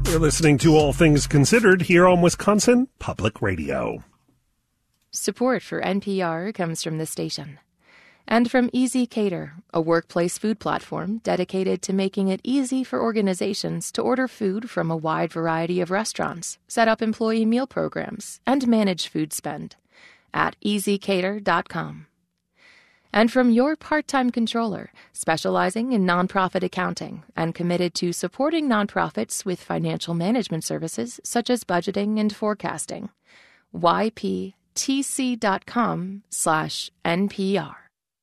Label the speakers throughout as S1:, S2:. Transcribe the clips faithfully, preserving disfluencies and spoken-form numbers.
S1: You're listening to All Things Considered here on Wisconsin Public Radio.
S2: Support for N P R comes from the station. And from Easy Cater, a workplace food platform dedicated to making it easy for organizations to order food from a wide variety of restaurants, set up employee meal programs, and manage food spend at easy cater dot com. And from Your Part-Time Controller, specializing in nonprofit accounting and committed to supporting nonprofits with financial management services such as budgeting and forecasting. Y P T C dot com slash N P R.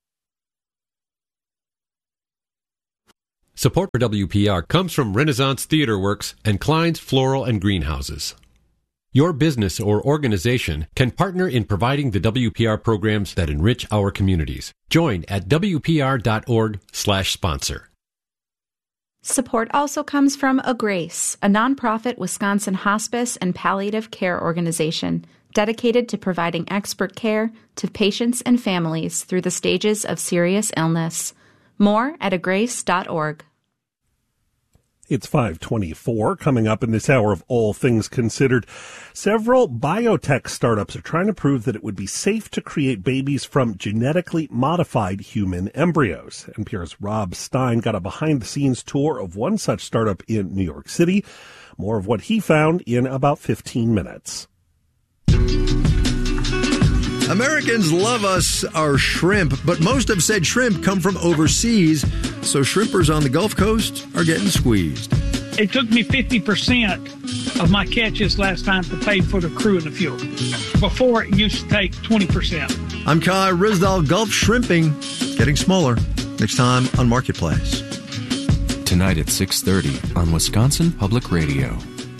S3: Support for W P R comes from Renaissance Theater Works and Klein's Floral and Greenhouses. Your business or organization can partner in providing the W P R programs that enrich our communities. Join at W P R dot org slash sponsor.
S4: Support also comes from A Grace, a nonprofit Wisconsin hospice and palliative care organization dedicated to providing expert care to patients and families through the stages of serious illness. More at a grace dot org.
S1: It's five twenty-four. Coming up in this hour of All Things Considered, several biotech startups are trying to prove that it would be safe to create babies from genetically modified human embryos. N P R's Rob Stein got a behind-the-scenes tour of one such startup in New York City. More of what he found in about fifteen minutes.
S5: Americans love us our shrimp, but most have said shrimp come from overseas, so shrimpers on the Gulf Coast are getting squeezed.
S6: It took me fifty percent of my catches last time to pay for the crew and the fuel. Before, it used to take twenty percent.
S5: I'm Kai Rizdal. Gulf shrimping getting smaller. Next time on Marketplace.
S7: Tonight at six thirty on Wisconsin Public Radio.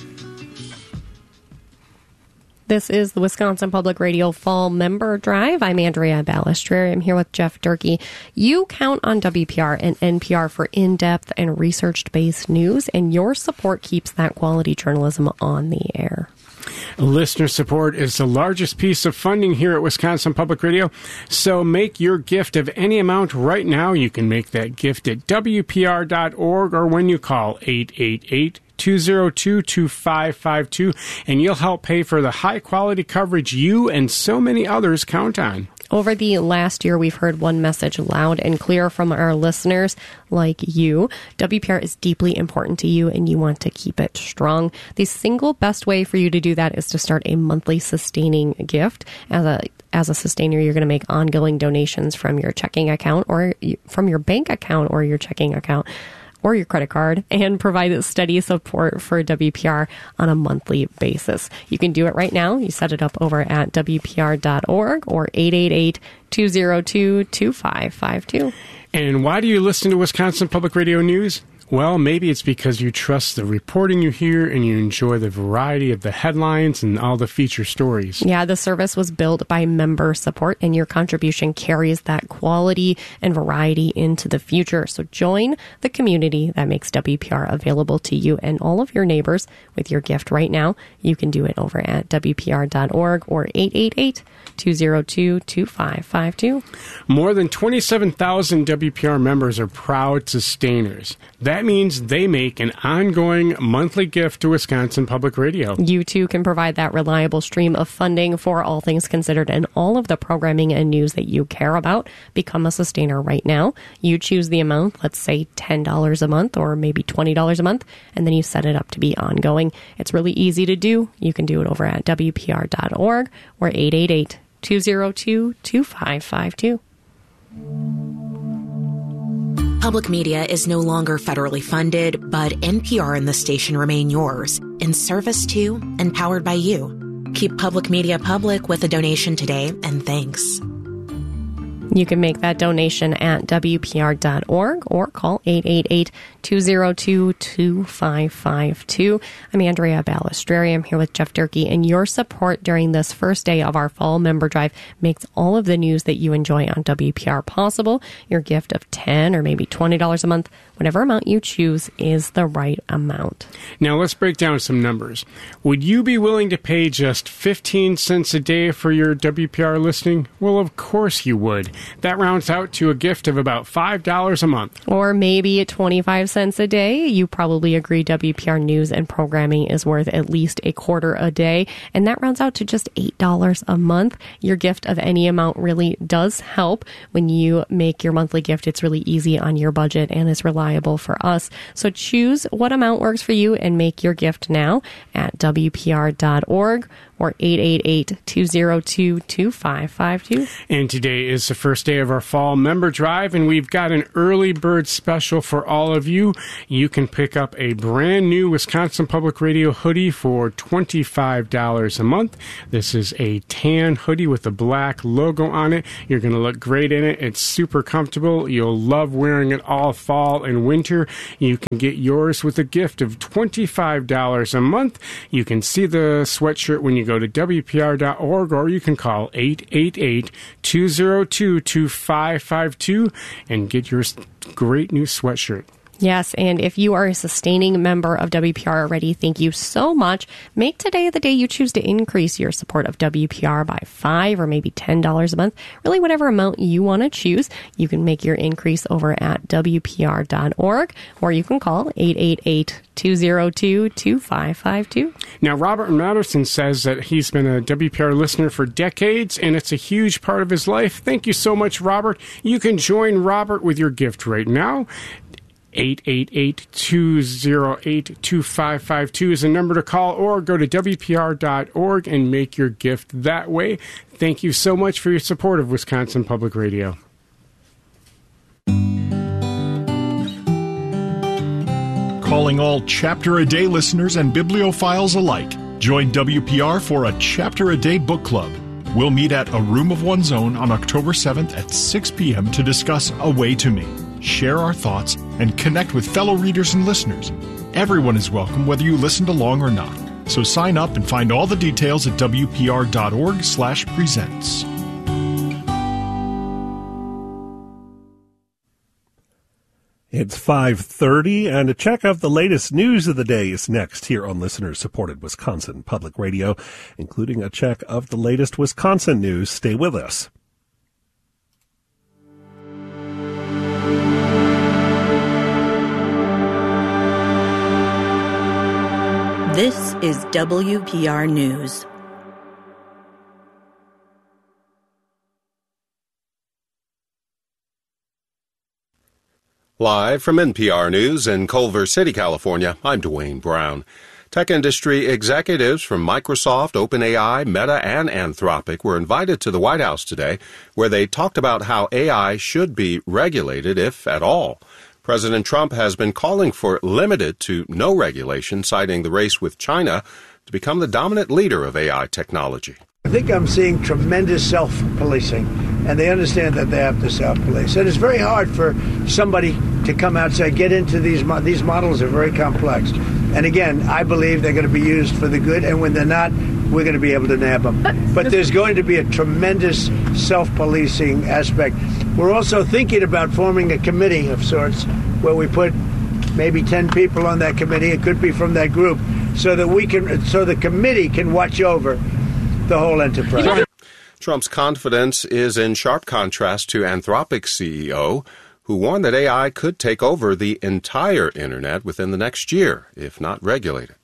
S8: This is the Wisconsin Public Radio Fall Member Drive. I'm Andrea Balistreri. I'm here with Jeff Durkee. You count on W P R and N P R for in-depth and research-based news, and your support keeps that quality journalism on the air.
S9: Listener support is the largest piece of funding here at Wisconsin Public Radio, so make your gift of any amount right now. You can make that gift at W P R dot org or when you call eight eight eight, two oh two, two five five two, and you'll help pay for the high-quality coverage you and so many others count on.
S8: Over the last year, we've heard one message loud and clear from our listeners like you. W P R is deeply important to you, and you want to keep it strong. The single best way for you to do that is to start a monthly sustaining gift. As a as a sustainer, you're going to make ongoing donations from your checking account or from your bank account or your checking account or your credit card, and provide steady support for W P R on a monthly basis. You can do it right now. You set it up over at W P R dot org or eight eight eight, two oh two, two five five two.
S9: And why do you listen to Wisconsin Public Radio News? Well, maybe it's because you trust the reporting you hear and you enjoy the variety of the headlines and all the feature stories.
S8: Yeah, the service was built by member support, and your contribution carries that quality and variety into the future. So join the community that makes W P R available to you and all of your neighbors with your gift right now. You can do it over at W P R dot org or eight eight eight, two oh two, two five five two.
S9: More than twenty-seven thousand W P R members are proud sustainers. That means they make an ongoing monthly gift to Wisconsin Public Radio.
S8: You too can provide that reliable stream of funding for All Things Considered and all of the programming and news that you care about. Become a sustainer right now. You choose the amount, let's say ten dollars a month or maybe twenty dollars a month, and then you set it up to be ongoing. It's really easy to do. You can do it over at W P R dot org or eight eight eight, two oh two, two five five two.
S10: Public media is no longer federally funded, but N P R and the station remain yours, in service to and powered by you. Keep public media public with a donation today, and thanks.
S8: You can make that donation at W P R dot org or call eight eight eight, two oh two, two five five two. I'm Andrea Balistreri. I'm here with Jeff Durkee, and your support during this first day of our Fall Member Drive makes all of the news that you enjoy on W P R possible. Your gift of ten dollars or maybe twenty dollars a month, whatever amount you choose, is the right amount.
S9: Now let's break down some numbers. Would you be willing to pay just fifteen cents a day for your W P R listening? Well, of course you would. That rounds out to a gift of about five dollars a month.
S8: Or maybe at twenty-five cents a day. You probably agree W P R news and programming is worth at least a quarter a day. And that rounds out to just eight dollars a month. Your gift of any amount really does help. When you make your monthly gift, it's really easy on your budget and is reliable for us. So choose what amount works for you and make your gift now at W P R dot org or eight eight eight, two zero two, two five five two.
S9: And today is the first day of our fall member drive, and we've got an early bird special for all of you. You can pick up a brand new Wisconsin Public Radio hoodie for twenty-five dollars a month. This is a tan hoodie with a black logo on it. You're going to look great in it. It's super comfortable. You'll love wearing it all fall and winter. You can get yours with a gift of twenty-five dollars a month. You can see the sweatshirt when you go to W P R dot org, or you can call eight eight eight, two zero two, two five five two and get your great new sweatshirt.
S8: Yes, and if you are a sustaining member of W P R already, thank you so much. Make today the day you choose to increase your support of W P R by five or maybe ten dollars a month. Really, whatever amount you want to choose. You can make your increase over at W P R dot org, or you can call eight eight eight, two zero two, two five five two.
S9: Now, Robert Madison says that he's been a W P R listener for decades, and it's a huge part of his life. Thank you so much, Robert. You can join Robert with your gift right now. eight eight eight, two zero eight, two five five two is a number to call, or go to W P R dot org and make your gift that way. Thank you so much for your support of Wisconsin Public Radio.
S11: Calling all Chapter a Day listeners and bibliophiles alike. Join W P R for a Chapter a Day book club. We'll meet at A Room of One's Own on October seventh at six p.m. to discuss A Way to Me, share our thoughts, and connect with fellow readers and listeners. Everyone is welcome, whether you listened along or not. So sign up and find all the details at W P R dot org slash presents.
S1: It's five thirty, and a check of the latest news of the day is next here on listener-supported Wisconsin Public Radio, including a check of the latest Wisconsin news. Stay with us.
S12: This is W P R News.
S13: Live from N P R News in Culver City, California, I'm Dwayne Brown. Tech industry executives from Microsoft, OpenAI, Meta, and Anthropic were invited to the White House today, where they talked about how A I should be regulated, if at all. President Trump has been calling for limited to no regulation, citing the race with China to become the dominant leader of A I technology.
S14: I think I'm seeing tremendous self-policing, and they understand that they have to self-police. And it's very hard for somebody to come out and say, get into these mo- these models are very complex. And again, I believe they're going to be used for the good, and when they're not, we're going to be able to nab them. But there's going to be a tremendous self-policing aspect. We're also thinking about forming a committee of sorts where we put maybe ten people on that committee. It could be from that group, so that we can, so the committee can watch over the whole enterprise.
S13: Trump's confidence is in sharp contrast to Anthropic's C E O, who warned that A I could take over the entire Internet within the next year, if not regulated.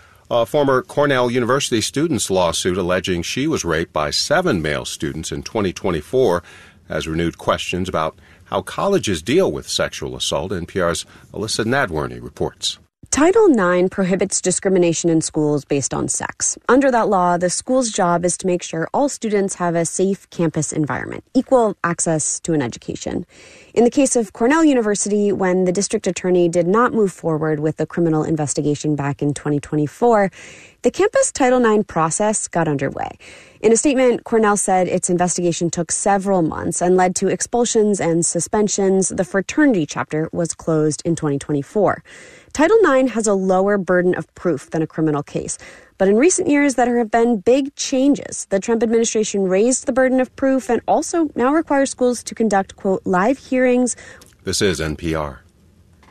S13: A former Cornell University student's lawsuit alleging she was raped by seven male students in twenty twenty-four has renewed questions about how colleges deal with sexual assault. N P R's Alyssa Nadworny reports.
S15: Title nine prohibits discrimination in schools based on sex. Under that law, the school's job is to make sure all students have a safe campus environment, equal access to an education. In the case of Cornell University, when the district attorney did not move forward with the criminal investigation back in twenty twenty-four, the campus Title nine process got underway. In a statement, Cornell said its investigation took several months and led to expulsions and suspensions. The fraternity chapter was closed in twenty twenty-four. Title nine has a lower burden of proof than a criminal case. But in recent years, there have been big changes. The Trump administration raised the burden of proof and also now requires schools to conduct, quote, live hearings.
S13: This is N P R.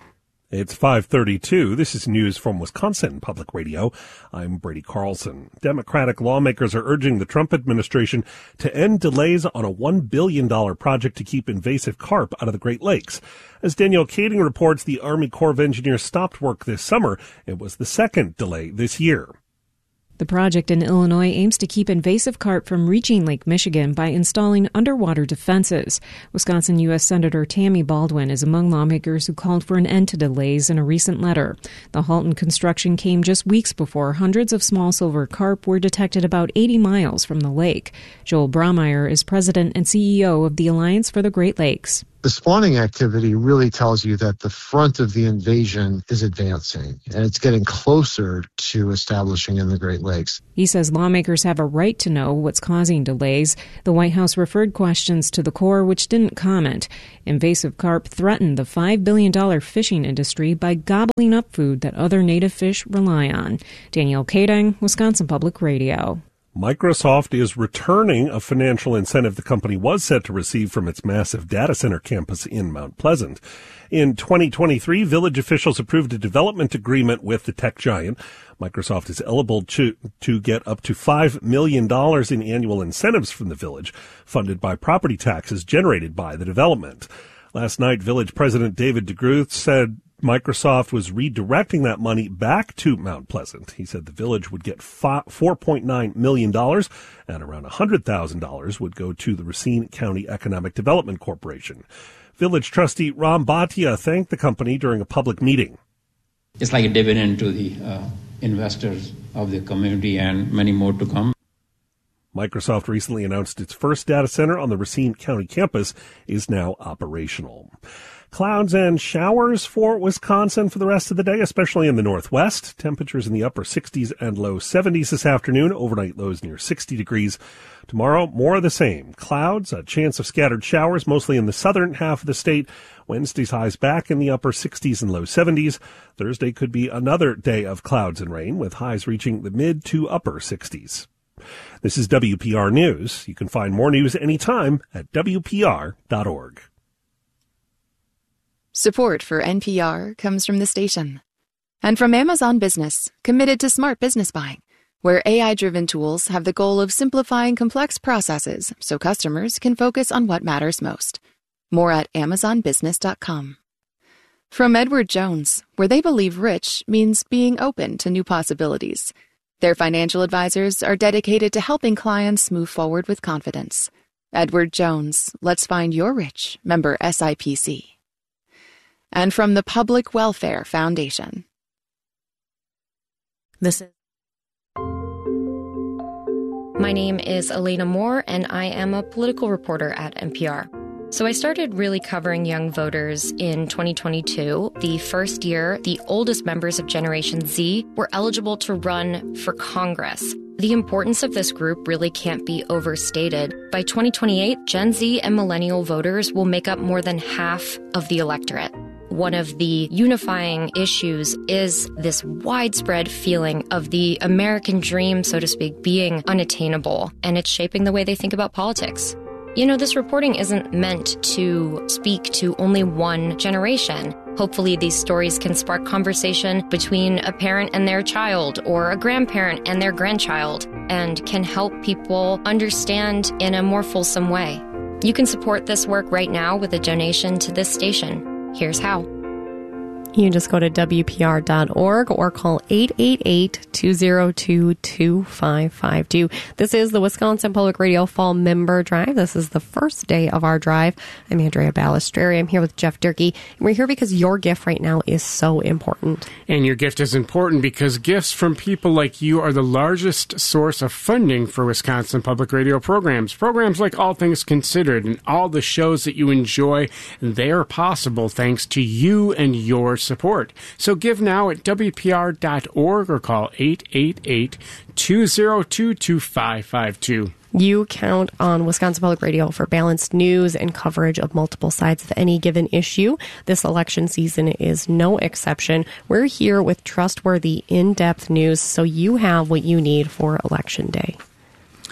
S1: It's five thirty-two. This is news from Wisconsin Public Radio. I'm Brady Carlson. Democratic lawmakers are urging the Trump administration to end delays on a one billion dollars project to keep invasive carp out of the Great Lakes. As Danielle Kading reports, the Army Corps of Engineers stopped work this summer. It was the second delay this year.
S16: The project in Illinois aims to keep invasive carp from reaching Lake Michigan by installing underwater defenses. Wisconsin U S Senator Tammy Baldwin is among lawmakers who called for an end to delays in a recent letter. The halt in construction came just weeks before hundreds of small silver carp were detected about eighty miles from the lake. Joel Braumeyer is president and C E O of the Alliance for the Great Lakes.
S17: The spawning activity really tells you that the front of the invasion is advancing, and it's getting closer to establishing in the Great Lakes.
S16: He says lawmakers have a right to know what's causing delays. The White House referred questions to the Corps, which didn't comment. Invasive carp threaten the five billion dollars fishing industry by gobbling up food that other native fish rely on. Danielle Kading, Wisconsin Public Radio.
S1: Microsoft is returning a financial incentive the company was set to receive from its massive data center campus in Mount Pleasant. In twenty twenty-three, Village officials approved a development agreement with the tech giant. Microsoft is eligible to, to get up to five million dollars in annual incentives from the Village, funded by property taxes generated by the development. Last night, Village President David DeGruth said Microsoft was redirecting that money back to Mount Pleasant. He said the Village would get four point nine million dollars and around one hundred thousand dollars would go to the Racine County Economic Development Corporation. Village trustee Ram Bhatia thanked the company during a public meeting.
S18: It's like a dividend to the uh, investors of the community and many more to come.
S1: Microsoft recently announced its first data center on the Racine County campus is now operational. Clouds and showers for Wisconsin for the rest of the day, especially in the northwest. Temperatures in the upper sixties and low seventies this afternoon. Overnight lows near sixty degrees. Tomorrow, more of the same. Clouds, a chance of scattered showers, mostly in the southern half of the state. Wednesday's highs back in the upper sixties and low seventies. Thursday could be another day of clouds and rain, with highs reaching the mid to upper sixties. This is W P R News. You can find more news anytime at W P R dot org.
S2: Support for N P R comes from the station. And from Amazon Business, committed to smart business buying, where A I-driven tools have the goal of simplifying complex processes so customers can focus on what matters most. More at amazon business dot com. From Edward Jones, where they believe rich means being open to new possibilities. Their financial advisors are dedicated to helping clients move forward with confidence. Edward Jones, let's find your rich, member S I P C. And from the Public Welfare Foundation.
S19: This is
S8: My name is Elena Moore, and I am a political reporter at N P R. So I started really covering young voters in twenty twenty-two, the first year the oldest members of Generation Z were eligible to run for Congress. The importance of this group really can't be overstated. By twenty twenty-eight, Gen Z and millennial voters will make up more than half of the electorate. One of the unifying issues is this widespread feeling of the American dream, so to speak, being unattainable, and it's shaping the way they think about politics. You know, this reporting isn't meant to speak to only one generation. Hopefully, these stories can spark conversation between a parent and their child, or a grandparent and their grandchild, and can help people understand in a more fulsome way. You can support this work right now with a donation to this station. Here's how. You can just go to W P R dot org or call eight eight eight, two zero two, two five five two. This is the Wisconsin Public Radio Fall Member Drive. This is the first day of our drive. I'm Andrea Balistreri. I'm here with Jeff Durkee. And we're here because your gift right now is so important.
S9: And your gift is important because gifts from people like you are the largest source of funding for Wisconsin Public Radio programs. Programs like All Things Considered and all the shows that you enjoy, they are possible thanks to you and your support. So give now at W P R dot org or call eight eight eight, two zero two, two five five two.
S8: You count on Wisconsin Public Radio for balanced news and coverage of multiple sides of any given issue. This election season is no exception. We're here with trustworthy, in-depth news, so you have what you need for Election Day.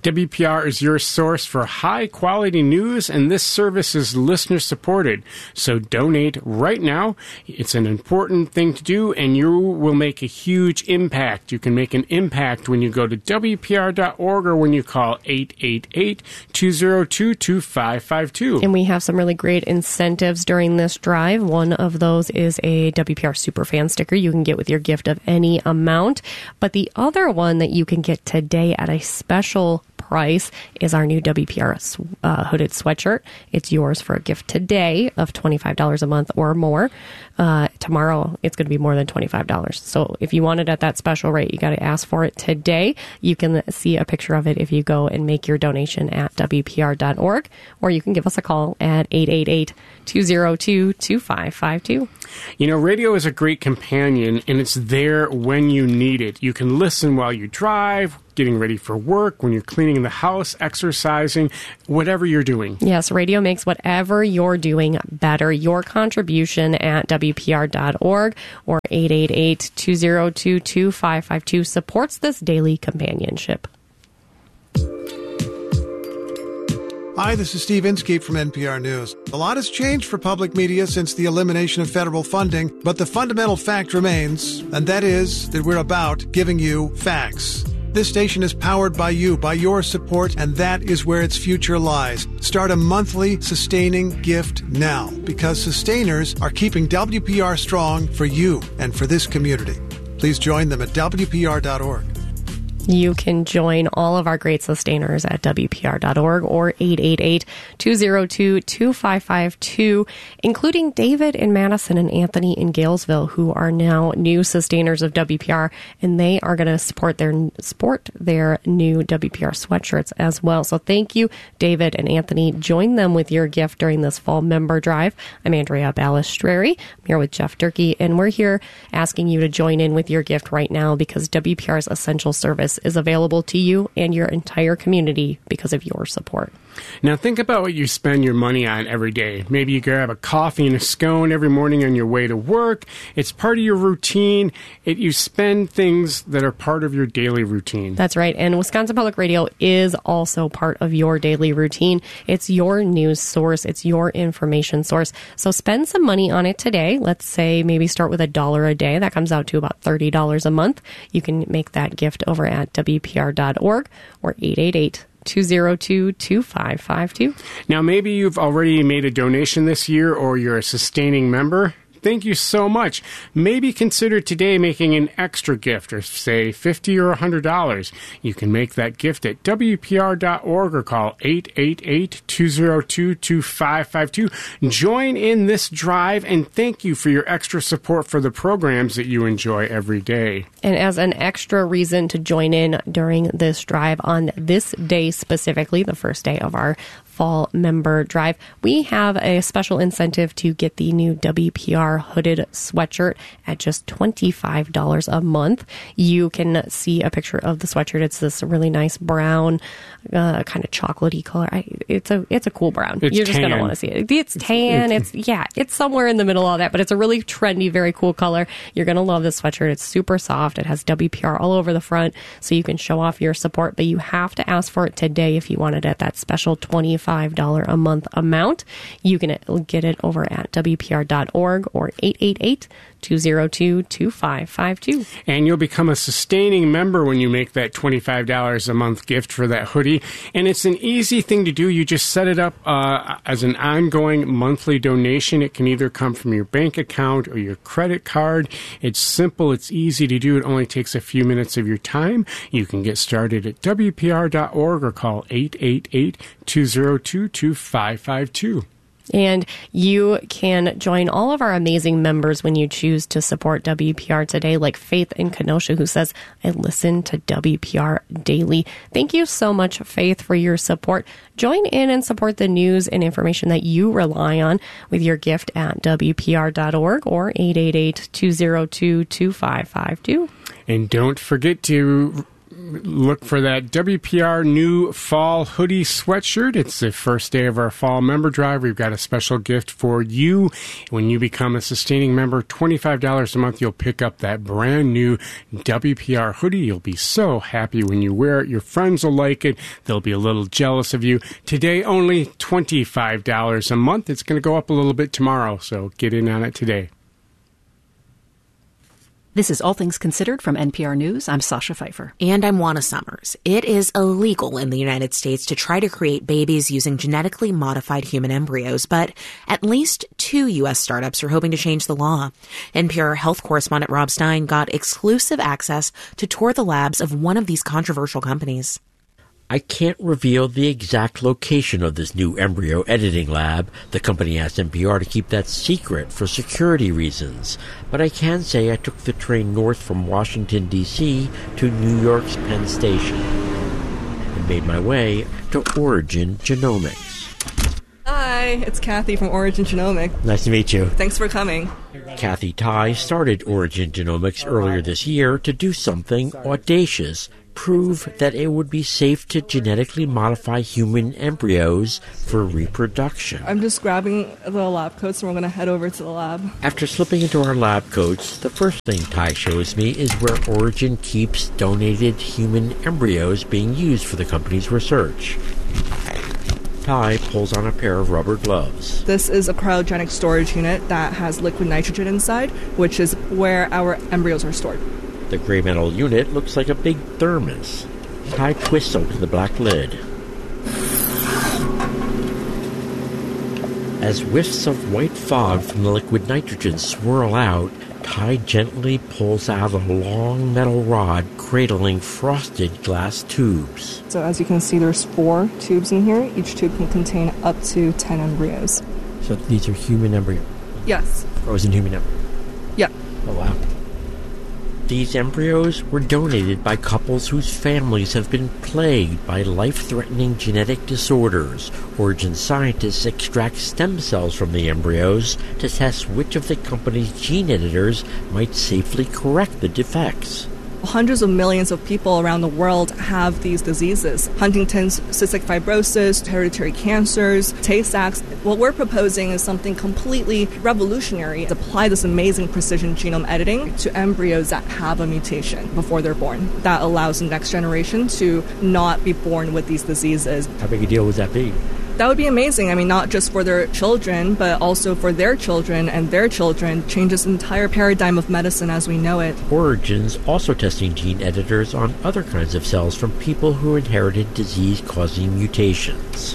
S9: W P R is your source for high-quality news, and this service is listener-supported. So donate right now. It's an important thing to do, and you will make a huge impact. You can make an impact when you go to W P R dot org or when you call eight eight eight, two zero two, two five five two.
S8: And we have some really great incentives during this drive. One of those is a W P R Superfan sticker you can get with your gift of any amount. But the other one that you can get today at a special price is our new W P R uh, hooded sweatshirt. It's yours for a gift today of twenty-five dollars a month or more. Uh, tomorrow, it's going to be more than twenty-five dollars. So if you want it at that special rate, you got to ask for it today. You can see a picture of it if you go and make your donation at W P R dot org, or you can give us a call at eight eight eight, two zero two, two five five two.
S9: You know, radio is a great companion, and it's there when you need it. You can listen while you drive, getting ready for work, when you're cleaning the house, exercising, whatever you're doing.
S8: Yes, radio makes whatever you're doing better. Your contribution at W P R dot org or eight eight eight, two zero two, two five five two supports this daily companionship.
S19: Hi, this is Steve Inskeep from N P R News. A lot has changed for public media since the elimination of federal funding, but the fundamental fact remains, and that is that we're about giving you facts. This station is powered by you, by your support, and that is where its future lies. Start a monthly sustaining gift now, because sustainers are keeping W P R strong for you and for this community. Please join them at W P R dot org.
S8: You can join all of our great sustainers at W P R dot org or eight eight eight, two zero two, two five five two, including David in Madison and Anthony in Galesville, who are now new sustainers of W P R, and they are going to support their sport their new W P R sweatshirts as well. So thank you, David and Anthony. Join them with your gift during this fall member drive. I'm Andrea Balistreri. I'm here with Jeff Durkee, and we're here asking you to join in with your gift right now because W P R's essential service is available to you and your entire community because of your support.
S9: Now think about what you spend your money on every day. Maybe you grab a coffee and a scone every morning on your way to work. It's part of your routine. It, you spend things that are part of your daily routine.
S8: That's right. And Wisconsin Public Radio is also part of your daily routine. It's your news source. It's your information source. So spend some money on it today. Let's say maybe start with a dollar a day. That comes out to about thirty dollars a month. You can make that gift over at W P R dot org or eight eight eight, two zero two, two five five two.
S9: Now, maybe you've already made a donation this year or you're a sustaining member. Thank you so much. Maybe consider today making an extra gift, or say fifty dollars or one hundred dollars. You can make that gift at W P R dot org or call eight eight eight, two zero two, two five five two. Join in this drive, and thank you for your extra support for the programs that you enjoy every day.
S8: And as an extra reason to join in during this drive on this day specifically, the first day of our fall member drive, we have a special incentive to get the new W P R hooded sweatshirt at just twenty-five dollars a month. You can see a picture of the sweatshirt. It's this really nice brown, uh, kind of chocolatey color. I, it's a it's a cool brown.
S9: It's
S8: You're just
S9: tan.
S8: going to want to see it. It's tan. It's, it's yeah, it's somewhere in the middle of that, but it's a really trendy, very cool color. You're going to love this sweatshirt. It's super soft. It has W P R all over the front, so you can show off your support, but you have to ask for it today if you want it at that special twenty-five dollars a month amount. You can get it over at W P R dot org or eight eight eight, two zero two, two five five two.
S9: And you'll become a sustaining member when you make that twenty-five dollars a month gift for that hoodie. And it's an easy thing to do. You just set it up uh, as an ongoing monthly donation. It can either come from your bank account or your credit card. It's simple. It's easy to do. It only takes a few minutes of your time. You can get started at W P R dot org or call eight eight eight, two zero two, two five five two.
S8: And you can join all of our amazing members when you choose to support W P R today, like Faith in Kenosha, who says, I listen to W P R daily. Thank you so much, Faith, for your support. Join in and support the news and information that you rely on with your gift at W P R dot org or eight eight eight, two zero two, two five five two.
S9: And don't forget to Look for that W P R new fall hoodie sweatshirt. It's the first day of our fall member drive. We've got a special gift for you. When you become a sustaining member, twenty-five dollars a month, you'll pick up that brand new W P R hoodie. You'll be so happy when you wear it. Your friends will like it. They'll be a little jealous of you. Today, only twenty-five dollars a month. It's going to go up a little bit tomorrow, so get in on it today.
S20: This is All Things Considered from N P R News. I'm Sasha Pfeiffer.
S10: And I'm Juana Summers. It is illegal in the United States to try to create babies using genetically modified human embryos, but at least two U S startups are hoping to change the law. N P R health correspondent Rob Stein got exclusive access to tour the labs of one of these controversial companies.
S21: I can't reveal the exact location of this new embryo editing lab. The company asked N P R to keep that secret for security reasons. But I can say I took the train north from Washington, D C to New York's Penn Station and made my way to Origin Genomics.
S22: Hi, it's Kathy from Origin Genomics.
S21: Nice to meet you.
S22: Thanks for coming.
S21: Kathy Tai started Origin Genomics earlier this year to do something audacious. Prove that it would be safe to genetically modify human embryos for reproduction.
S22: I'm just grabbing the lab coats and we're going to head over to the lab.
S21: After slipping into our lab coats, the first thing Ty shows me is where Origin keeps donated human embryos being used for the company's research. Ty pulls on a pair of rubber gloves.
S22: This is a cryogenic storage unit that has liquid nitrogen inside, which is where our embryos are stored.
S21: The gray metal unit looks like a big thermos. Ty twists open the black lid. As whiffs of white fog from the liquid nitrogen swirl out, Ty gently pulls out a long metal rod cradling frosted glass tubes.
S22: So as you can see, there's four tubes in here. Each tube can contain up to ten embryos.
S21: So these are human embryos?
S22: Yes.
S21: Frozen human embryos?
S22: Yeah.
S21: Oh, wow. These embryos were donated by couples whose families have been plagued by life-threatening genetic disorders. Origin scientists extract stem cells from the embryos to test which of the company's gene editors might safely correct the defects.
S22: Hundreds of millions of people around the world have these diseases. Huntington's, cystic fibrosis, hereditary cancers, Tay-Sachs. What we're proposing is something completely revolutionary. Apply this amazing precision genome editing to embryos that have a mutation before they're born. That allows the next generation to not be born with these diseases.
S21: How big a deal would that be?
S22: That would be amazing. I mean, not just for their children, but also for their children and their children. Changes the entire paradigm of medicine as we know it.
S21: Origin's also testing gene editors on other kinds of cells from people who inherited disease-causing mutations.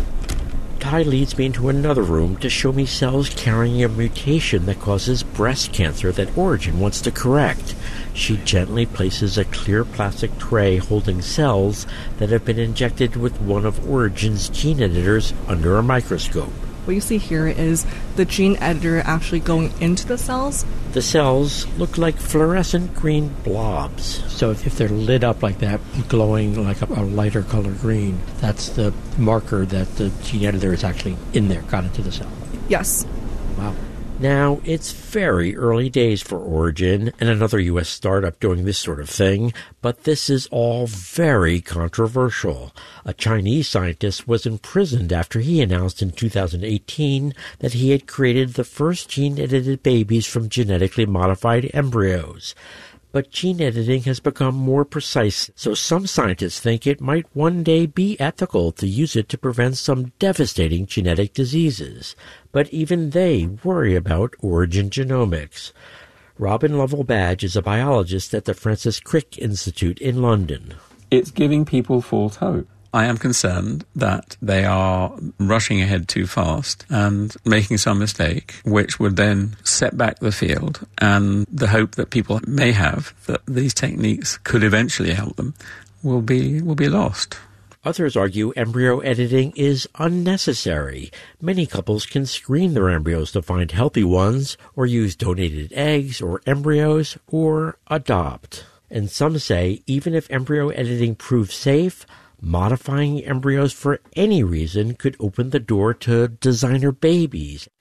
S21: Ty leads me into another room to show me cells carrying a mutation that causes breast cancer that Origin wants to correct. She gently places a clear plastic tray holding cells that have been injected with one of Origin's gene editors under a microscope.
S22: What you see here is the gene editor actually going into the cells.
S21: The cells look like fluorescent green blobs. So if they're lit up like that, glowing like a, a lighter color green, that's the marker that the gene editor is actually in there, got into the cell.
S22: Yes.
S21: Wow. Now, it's very early days for Origin and another U S startup doing this sort of thing, but this is all very controversial. A Chinese scientist was imprisoned after he announced in two thousand eighteen that he had created the first gene-edited babies from genetically modified embryos. But gene editing has become more precise, so some scientists think it might one day be ethical to use it to prevent some devastating genetic diseases. But even they worry about Origin Genomics. Robin Lovell-Badge is a biologist at the Francis Crick Institute in London.
S23: It's giving people false hope. I am concerned that they are rushing ahead too fast and making some mistake, which would then set back the field, and the hope that people may have that these techniques could eventually help them will be will be lost.
S21: Others argue embryo editing is unnecessary. Many couples can screen their embryos to find healthy ones, or use donated eggs or embryos, or adopt. And some say even if embryo editing proves safe, modifying embryos for any reason could open the door to designer babies.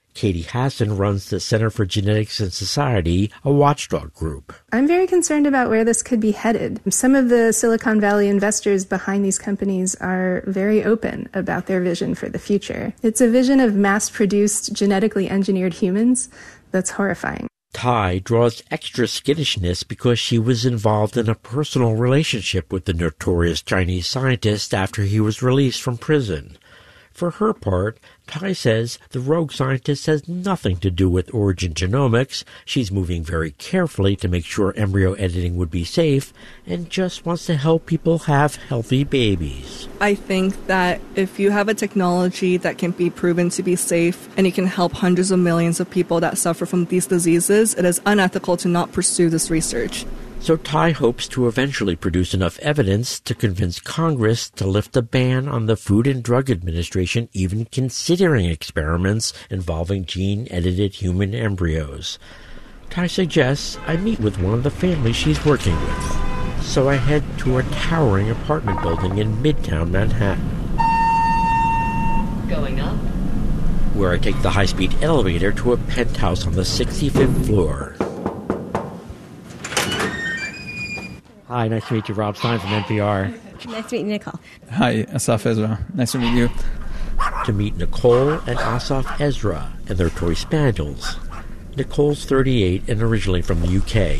S21: Katie Hassan runs the Center for Genetics and Society, a watchdog group.
S3: I'm very concerned about where this could be headed. Some of the Silicon Valley investors behind these companies are very open about their vision for the future. It's a vision of mass-produced, genetically engineered humans that's horrifying.
S21: Tai draws extra skittishness because she was involved in a personal relationship with the notorious Chinese scientist after he was released from prison. For her part, Tai says the rogue scientist has nothing to do with Origin Genomics. She's moving very carefully to make sure embryo editing would be safe and just wants to help people have healthy babies.
S22: I think that if you have a technology that can be proven to be safe and you can help hundreds of millions of people that suffer from these diseases, it is unethical to not pursue this research.
S21: So Tai hopes to eventually produce enough evidence to convince Congress to lift a ban on the Food and Drug Administration even considering experiments involving gene-edited human embryos. Tai suggests I meet with one of the families she's working with. So I head to a towering apartment building in Midtown Manhattan.
S4: Going up?
S21: Where I take the high-speed elevator to a penthouse on the sixty-fifth floor. Hi, nice to meet you. Rob Stein from N P R.
S4: Nice to meet you, Nicole.
S6: Hi, Asaf Ezra. Nice to meet you.
S21: To meet Nicole and Asaf Ezra and their toy spaniels. Nicole's thirty-eight and originally from the U K.